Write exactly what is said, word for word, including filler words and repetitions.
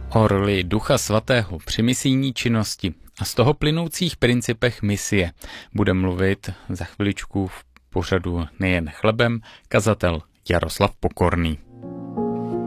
O roli Ducha Svatého při misijní činnosti a z toho plynoucích principech misie bude mluvit za chviličku v pořadu Nejen chlebem kazatel Jaroslav Pokorný.